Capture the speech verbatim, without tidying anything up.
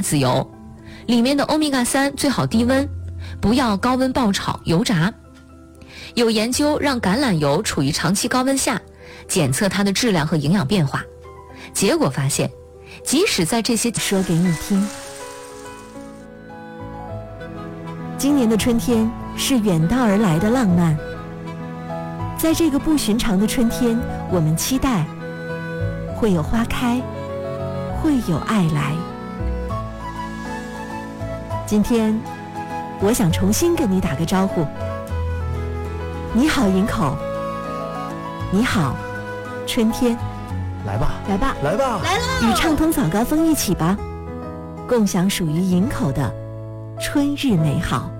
籽油，里面的欧米伽三最好低温，不要高温爆炒油炸。有研究让橄榄油处于长期高温下，检测它的质量和营养变化，结果发现，即使在这些说给你听。今年的春天是远道而来的浪漫，在这个不寻常的春天，我们期待会有花开，会有爱来。今天我想重新跟你打个招呼，你好营口，你好春天， 来吧来吧来吧来了， 与畅通早高峰一起吧，共享属于营口的春日美好。